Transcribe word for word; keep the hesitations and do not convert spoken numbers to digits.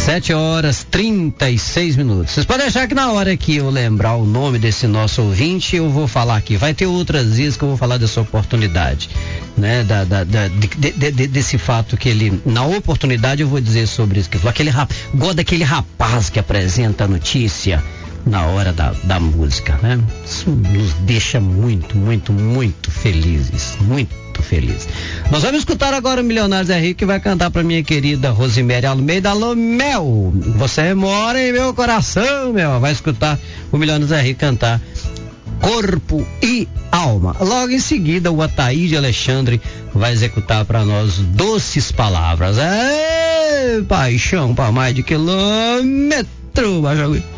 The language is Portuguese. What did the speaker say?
Sete horas trinta e seis minutos. Vocês podem achar que na hora que eu lembrar o nome desse nosso ouvinte, eu vou falar aqui. Vai ter outras vezes que eu vou falar dessa oportunidade, né? Da, da, da, de, de, de, desse fato que ele, na oportunidade eu vou dizer sobre isso que falou. Aquele rap, gosto daquele rapaz que apresenta a notícia na hora da, da música, né? Isso nos deixa muito, muito, muito felizes, muito feliz. Nós vamos escutar agora o Milionários é Rico, que vai cantar para minha querida Rosemary Almeida. Alô, Mel, você mora em meu coração, Mel. Vai escutar o Milionários é Rico cantar Corpo e Alma. Logo em seguida, o Ataíde Alexandre vai executar para nós Doces Palavras. É paixão para mais de quilômetro.